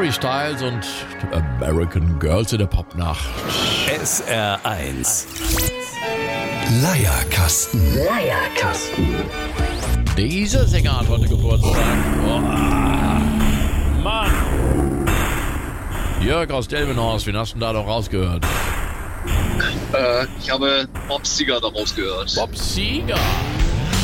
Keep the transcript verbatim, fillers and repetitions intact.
Harry Styles und American Girls in der Popnacht. S R eins. Leierkasten. Leierkasten. Dieser Sänger hat heute Geburtstag. Oh, Mann. Jörg aus Delmenhorst, wen hast du denn da noch rausgehört? Äh, ich habe Bob Seger daraus gehört. Bob Seger.